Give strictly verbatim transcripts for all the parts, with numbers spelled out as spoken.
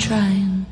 trying.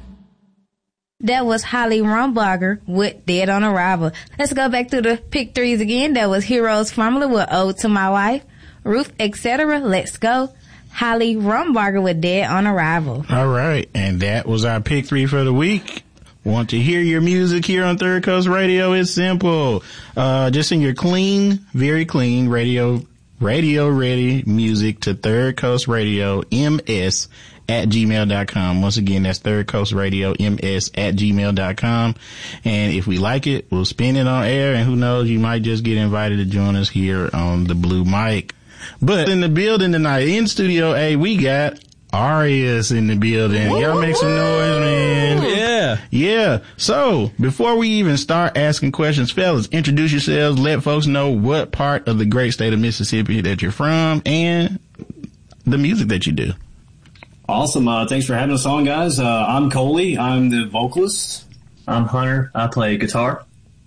That was Holly Rumbarger with Dead on Arrival. Let's go back to the pick threes again. That was Heroes Formula with Ode to My Wife. Ruth, et cetera. Let's go. Holly Rumbarger with Dead on Arrival. All right. And that was our pick three for the week. Want to hear your music here on Third Coast Radio? It's simple. Uh, just send your clean, very clean radio, radio ready music to Third Coast Radio M S at gmail dot com. Once again, that's Third Coast Radio M S at gmail dot com. And if we like it, we'll spin it on air, and who knows, you might just get invited to join us here on the Blue Mic. But in the building tonight, in Studio A, we got Arius in the building. Woo, Y'all make some noise, man. Yeah. Yeah. So, before we even start asking questions, fellas, introduce yourselves, let folks know what part of the great state of Mississippi that you're from and the music that you do. Awesome. Uh, thanks for having us on, guys. Uh, I'm Coley. I'm the vocalist. I'm Hunter. I play guitar.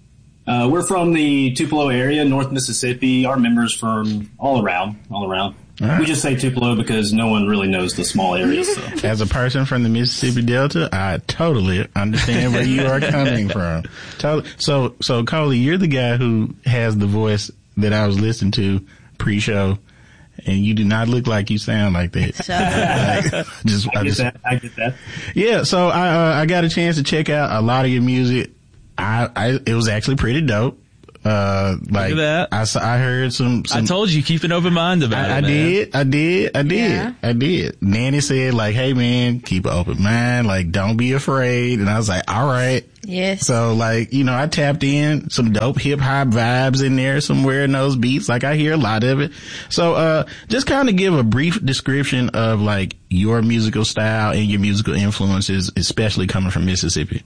Uh, we're from the Tupelo area, North Mississippi. Our members from all around, all around. All right. We just say Tupelo because no one really knows the small areas. So. As a person from the Mississippi Delta, I totally understand where you are coming from. Totally. So, so Coley, you're the guy who has the voice that I was listening to pre-show. And you do not look like you sound like that. like, just, I, I get just, that. I get that. Yeah, so I uh, I got a chance to check out a lot of your music. I, I it was actually pretty dope. Uh, like Look at that. I saw, I heard some, some. I told you, keep an open mind about I, it. I man. did, I did, I did, Yeah. I did. Nanny said like, "Hey man, keep an open mind. Like, don't be afraid." And I was like, "All right." Yes. So like, you know, I tapped in some dope hip hop vibes in there somewhere in those beats. Like I hear a lot of it. So, uh, just kind of give a brief description of like your musical style and your musical influences, especially coming from Mississippi.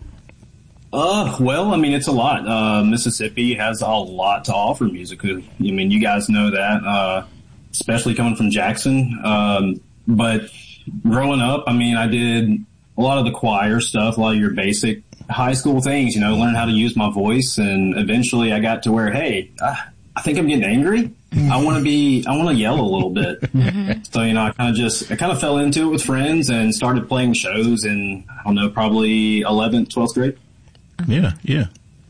Uh, well, I mean, it's a lot. Uh, Mississippi has a lot to offer musically. I mean, you guys know that, uh, especially coming from Jackson. Um, but growing up, I mean, I did a lot of the choir stuff, a lot of your basic high school things, you know, learn how to use my voice. And eventually I got to where, hey, I, I think I'm getting angry. I want to be, I want to yell a little bit. Mm-hmm. So, you know, I kind of just, I kind of fell into it with friends and started playing shows in, I don't know, probably eleventh, twelfth grade. Yeah, yeah.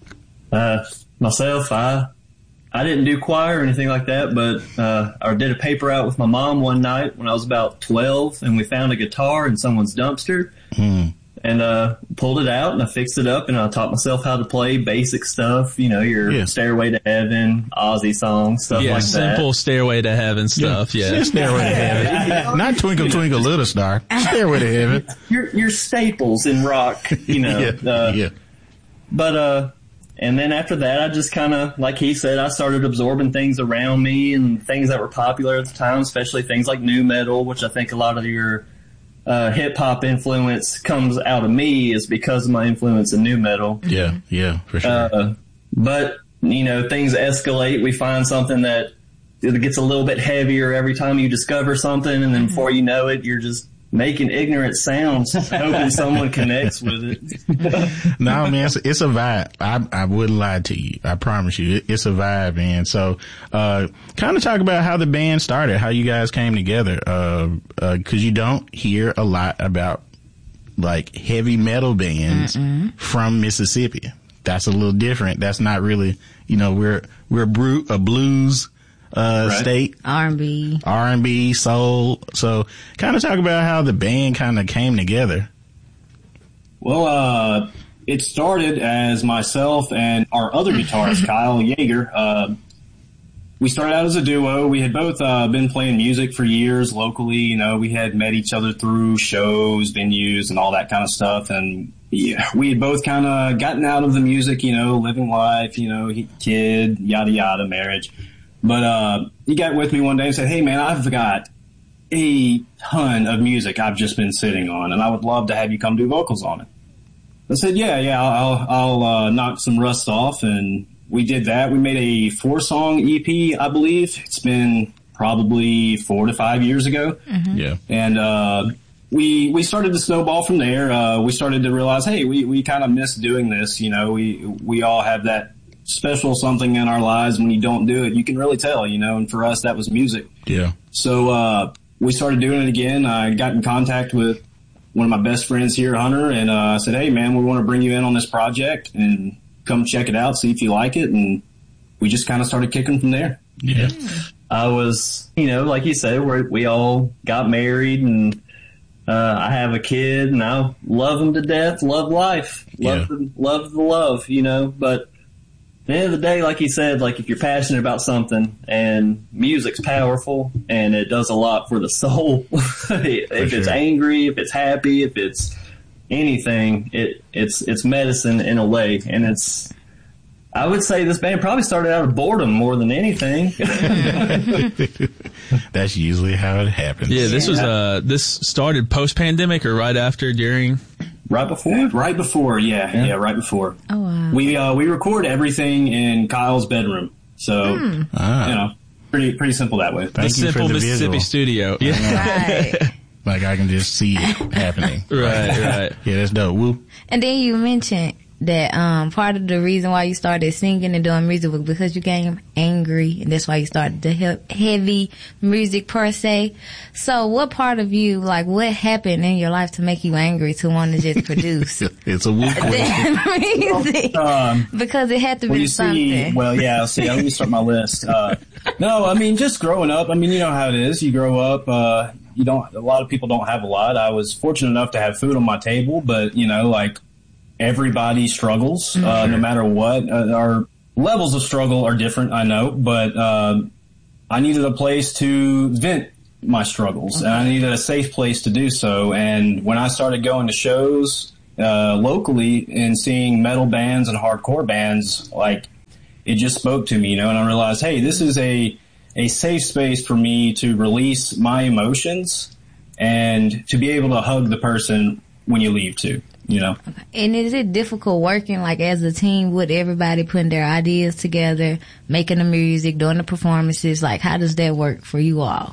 Uh, myself, I, I didn't do choir or anything like that, but, uh, I did a paper out with my mom one night when I was about twelve, and we found a guitar in someone's dumpster. Mm. And, uh, pulled it out and I fixed it up and I taught myself how to play basic stuff, you know, your Yeah. Stairway to Heaven, Ozzy songs, stuff Yeah, like that. simple Stairway to Heaven stuff, yeah. yeah. Stairway to Heaven. Not Twinkle Twinkle Little Star. Stairway to Heaven. Your, your staples in rock, you know. yeah, uh, yeah. But, uh, and then after that, I just kind of, like he said, I started absorbing things around me and things that were popular at the time, especially things like nu metal, which I think a lot of your, uh, hip hop influence comes out of me is because of my influence in nu metal. Yeah, yeah, for sure. Uh, but, you know, things escalate. We find something that it gets a little bit heavier every time you discover something. And then before you know it, you're just making ignorant sounds, hoping someone connects with it. No, man, it's, it's a vibe. I, I wouldn't lie to you. I promise you. It, it's a vibe, man. So, uh, kind of talk about how the band started, how you guys came together. Uh, uh, cause you don't hear a lot about like heavy metal bands Mm-mm. from Mississippi. That's a little different. That's not really, you know, we're, we're a, bru- a blues, uh, right. state. R and B. R and B, soul. So kind of talk about how the band kind of came together. Well, uh, it started as myself and our other guitarist, Kyle Yeager. Uh, we started out as a duo. We had both, uh, been playing music for years locally. You know, we had met each other through shows, venues, and all that kind of stuff. And yeah, we had both kind of gotten out of the music, you know, living life, you know, kid, yada, yada, marriage. But, uh, he got with me one day and said, hey man, I've got a ton of music I've just been sitting on and I would love to have you come do vocals on it. I said, yeah, yeah, I'll, I'll, uh, knock some rust off. And we did that. We made a four song E P, I believe. It's been probably four to five years ago. Mm-hmm. Yeah. And, uh, we, we started to snowball from there. Uh, we started to realize, hey, we, we kind of miss doing this. You know, we, we all have that special something in our lives. When you don't do it, you can really tell, you know, and for us, that was music. Yeah. So, uh, we started doing it again. I got in contact with one of my best friends here, Hunter, and uh, I said, hey, man, we want to bring you in on this project and come check it out, see if you like it. And we just kind of started kicking from there. Yeah. I was, you know, like you said, we we all got married, and uh, I have a kid, and I love him to death, love life, love, Yeah. the, love the love, you know. But at the end of the day, like you said, like if you're passionate about something, and music's powerful, and it does a lot for the soul, if it's sure. angry, if it's happy, if it's anything, it it's it's medicine in a way, and it's. I would say this band probably started out of boredom more than anything. That's usually how it happens. Yeah, this was uh this started post pandemic or right after, during. Right before? Right before, yeah, yeah, Yeah. right before. Oh, wow. We uh, we record everything in Kyle's bedroom, so Ah. you know, pretty pretty simple that way. Thank the you for simple the Mississippi visual. studio. Yeah. Right. Like I can just see it happening. Right, right. Yeah, that's dope. Woo. And then you mentioned that um part of the reason why you started singing and doing music was because you became angry, and that's why you started the he- heavy music per se. So what part of you, like what happened in your life to make you angry to want to just produce It's a woo question. that music? Um, Because it had to Well, be you something. see, well, yeah, see, let me start my list. Uh, no, I mean, just growing up, I mean, you know how it is. You grow up, uh, you don't, a lot of people don't have a lot. I was fortunate enough to have food on my table, but, you know, like, everybody struggles, uh, no matter what. Uh, our levels of struggle are different, I know, but, uh, I needed a place to vent my struggles, and I needed a safe place to do so. And when I started going to shows, uh, locally and seeing metal bands and hardcore bands, like, it just spoke to me, you know, and I realized, hey, this is a, a safe space for me to release my emotions and to be able to hug the person when you leave too, you know. And is it difficult working like as a team with everybody putting their ideas together, making the music, doing the performances? Like, how does that work for you all?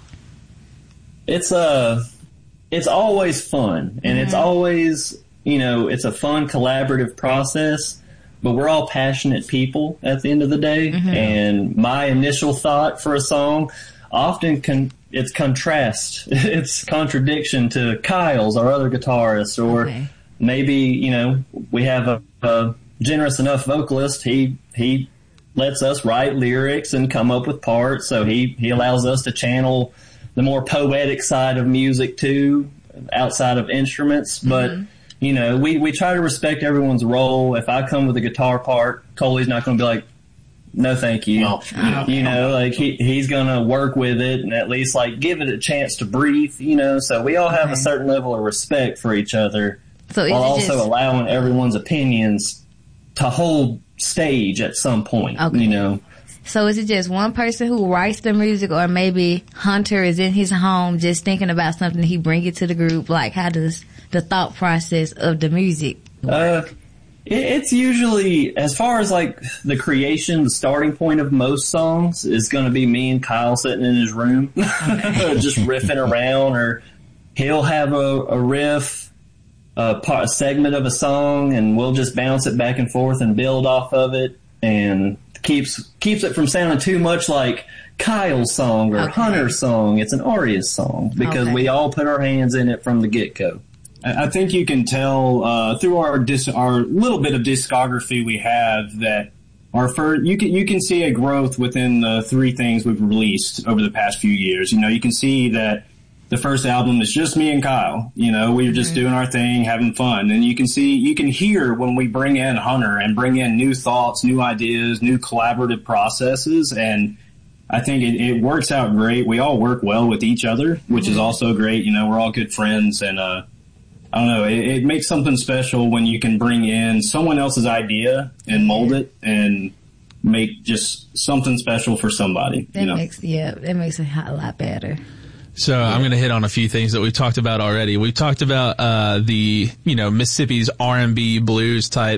It's uh it's always fun, and it's always, you know, it's a fun collaborative process, but we're all passionate people at the end of the day. And my initial thought for a song often con- it's contrast, it's contradiction to Kyle's, our other guitarist, or Okay. maybe, you know, we have a, a generous enough vocalist. He, he lets us write lyrics and come up with parts. So he, he allows us to channel the more poetic side of music too, outside of instruments. But, you know, we, we try to respect everyone's role. If I come with a guitar part, Coley's not going to be like, no, thank you. Well, You know, like he, he's going to work with it and at least like give it a chance to breathe, you know, so we all have Okay. a certain level of respect for each other, So is while it also just allowing everyone's opinions to hold stage at some point, Okay. you know. so is it just one person who writes the music, or maybe Hunter is in his home just thinking about something, he bring it to the group? Like, how does the thought process of the music? Uh, it, it's usually, as far as like the creation, the starting point of most songs is going to be me and Kyle sitting in his room, just riffing around, or he'll have a, a riff, a, part, a segment of a song, and we'll just bounce it back and forth and build off of it, and keeps keeps it from sounding too much like Kyle's song or Okay. Hunter's song. It's an Aria's song because Okay. we all put our hands in it from the get-go. I I think you can tell uh, through our dis- our little bit of discography we have that our first, you can you can see a growth within the three things we've released over the past few years. You know, you can see that the first album is just me and Kyle. You know, we were just doing our thing, having fun, and you can see you can hear when we bring in Hunter and bring in new thoughts, new ideas, new collaborative processes, and I think it, it works out great. We all work well with each other, which is also great. You know, we're all good friends, and uh, I don't know, it, it makes something special when you can bring in someone else's idea and mold it and make just something special for somebody. That you know, makes, yeah, that makes it a lot better. So I'm going to hit on a few things that we've talked about already. We've talked about uh, the, you know, Mississippi's R and B blues type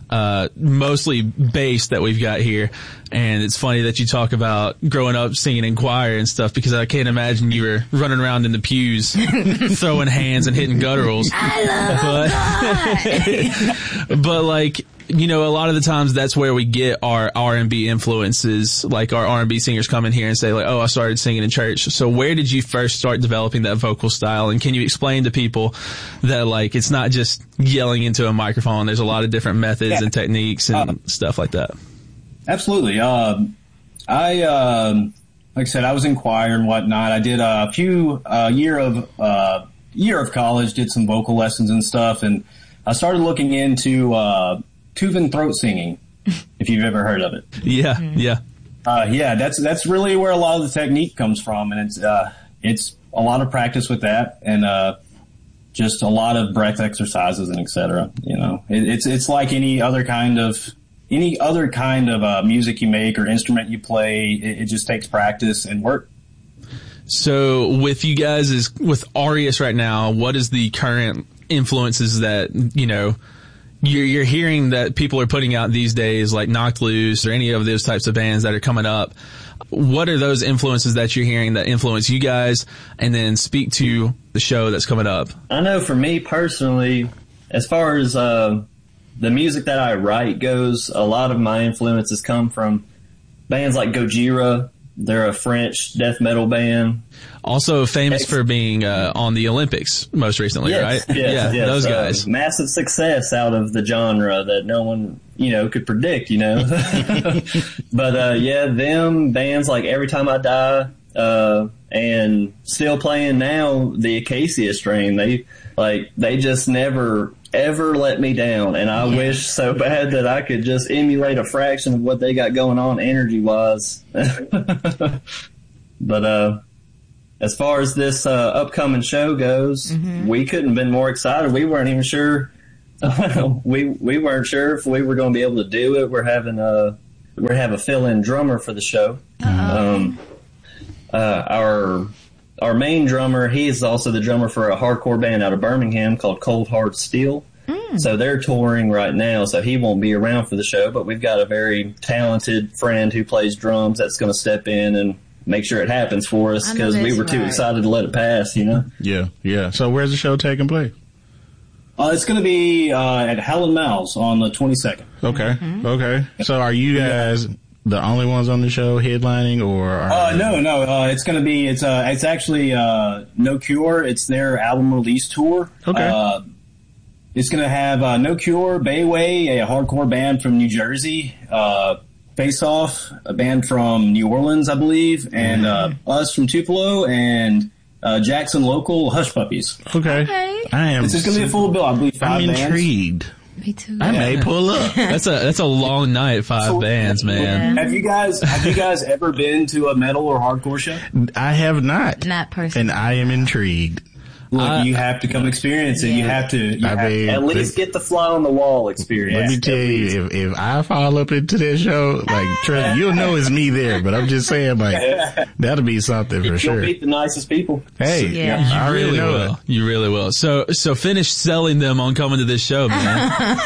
uh, mostly bass that we've got here. And it's funny that you talk about growing up singing in choir and stuff, because I can't imagine you were running around in the pews throwing hands and hitting gutturals. I love but, but like, you know, a lot of the times that's where we get our R and B influences. Like our R and B singers come in here and say like, oh, I started singing in church. So where did you first start developing that vocal style? And can you explain to people that like, it's not just yelling into a microphone. There's a lot of different methods yeah. and techniques and uh, stuff like that. Absolutely. Um, I, um, like I said, I was in choir and whatnot. I did a few, uh, year of, uh, year of college, did some vocal lessons and stuff. And I started looking into, uh, Tuvan throat singing, if you've ever heard of it. Yeah, yeah. Uh, yeah, that's, that's really where a lot of the technique comes from. And it's, uh, it's a lot of practice with that and, uh, just a lot of breath exercises and et cetera. You know, it, it's, it's like any other kind of, any other kind of, uh, music you make or instrument you play. It, it just takes practice and work. So with you guys is with Aureus right now, what is the current influences that, you know, You're, you're hearing that people are putting out these days, like Knocked Loose or any of those types of bands that are coming up? What are those influences that you're hearing that influence you guys? And then speak to the show that's coming up. I know for me personally, as far as uh, the music that I write goes, a lot of my influences come from bands like Gojira. They're a French death metal band. Also famous Ex- for being uh, on the Olympics most recently, yes, right? Yes, yeah, yes. those uh, guys. Massive success out of the genre that no one, you know, could predict, you know. But, uh, yeah, them bands like Every Time I Die, uh, and still playing now, the Acacia Strain, they, like, they just never ever let me down, and I yeah. wish so bad that I could just emulate a fraction of what they got going on energy wise. But uh as far as this uh upcoming show goes, mm-hmm. we couldn't have been more excited. We weren't even sure we we weren't sure if we were going to be able to do it. We're having a we're having a fill-in drummer for the show. Uh-oh. um uh our Our main drummer, he's also the drummer for a hardcore band out of Birmingham called Cold Hard Steel. Mm. So they're touring right now, so he won't be around for the show, but we've got a very talented friend who plays drums that's going to step in and make sure it happens for us, because we were too right. excited to let it pass, you know? Yeah, yeah. So where's the show taking place? Uh, it's going to be uh, at Howlin' Mouse on the twenty-second. Okay, mm-hmm. okay. So are you guys the only ones on the show headlining, or? Are uh, no, no. Uh, it's going to be, it's, uh, it's actually, uh, No Cure. It's their album release tour. Okay. Uh, it's going to have, uh, No Cure, Bayway, a hardcore band from New Jersey, uh, Face Off, a band from New Orleans, I believe, and, uh, us from Tupelo, and, uh, Jackson Local, Hush Puppies. Okay. Okay. I am. It's just going to be a full bill, I believe, five I'm bands. intrigued. Me too. I may pull up. That's a that's a long night, five so, bands, man. Have you guys have you guys ever been to a metal or hardcore show? I have not. Not personally. And I am intrigued. Look, uh, you have to come experience it. Yeah. You have to. You I have mean, At least get the fly on the wall experience. Let me tell you, if, if I fall up into that show, like, trust me, you'll know it's me there, but I'm just saying, like, that'll be something for You'll sure. meet the nicest people. Hey, Yeah. I You already really know will. it. You really will. So, so finish selling them on coming to this show, man.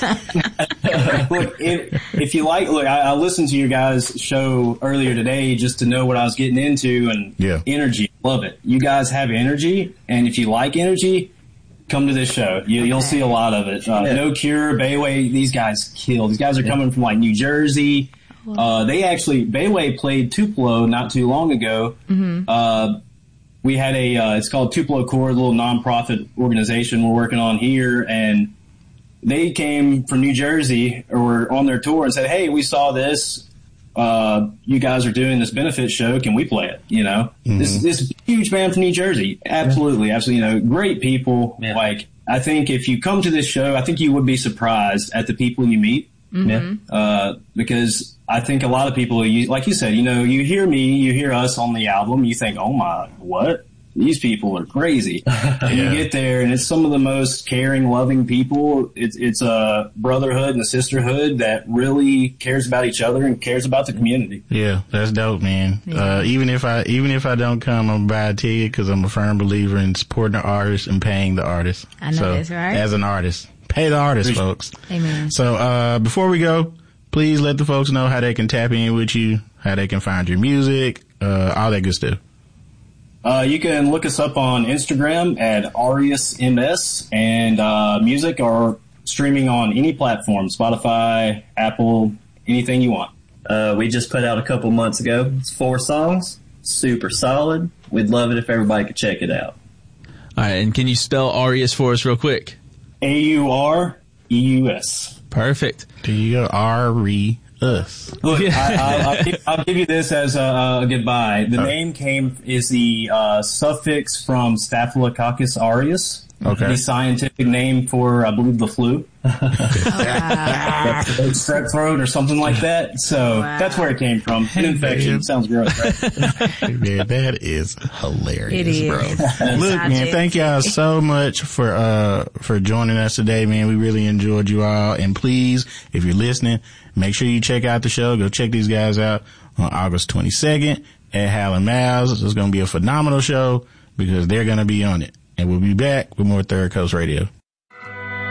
Look, if, if you like, look, I, I listened to your guys' show earlier today just to know what I was getting into, and Yeah. energy, love it. You guys have energy, and if you like energy, come to this show. You, you'll see a lot of it. Uh, Yeah. No Cure, Bayway, these guys kill. These guys are coming from like New Jersey. Uh, they actually, Bayway played Tupelo not too long ago. Mm-hmm. Uh, we had a, uh, it's called Tupelo Core, a little nonprofit organization we're working on here, and they came from New Jersey or were on their tour and said, hey, we saw this. Uh, you guys are doing this benefit show. Can we play it? You know, mm-hmm. this, this huge band from New Jersey. Absolutely. Absolutely. You know, great people. Yeah. Like, I think if you come to this show, I think you would be surprised at the people you meet. Mm-hmm. Uh, because I think a lot of people, you, like you said, you know, you hear me, you hear us on the album, you think, oh my, what? These people are crazy. And Yeah. you get there and it's some of the most caring, loving people. It's, it's a brotherhood and a sisterhood that really cares about each other and cares about the community. Yeah, that's dope, man. Uh, even if I, even if I don't come, I'm buy a ticket because I'm a firm believer in supporting the artist and paying the artist. I know so, that's right. As an artist. Pay the artist, folks. Amen. So, uh, before we go, please let the folks know how they can tap in with you, how they can find your music, uh, all that good stuff. Uh, you can look us up on Instagram at Arius M S, and uh, music are streaming on any platform, Spotify, Apple, anything you want. Uh, we just put out a couple months ago. It's four songs, super solid. We'd love it if everybody could check it out. All right, and can you spell Arius for us real quick? A U R E U S. Perfect. There you go. R-E us. Look, I, I, I'll, give, I'll give you this as a, a goodbye. The name came is the uh, suffix from Staphylococcus aureus. Okay. The scientific name for, I believe, the flu. Wow. Strep throat or something like that. So Wow. that's where it came from. An infection. Sounds gross, right? Man, that is hilarious, It is. bro. Look, man, thank y'all so much for uh for joining us today, man. We really enjoyed you all. And please, if you're listening, make sure you check out the show. Go check these guys out on August twenty-second at Hal and Mal's. It's going to be a phenomenal show because they're going to be on it. And we'll be back with more Third Coast Radio.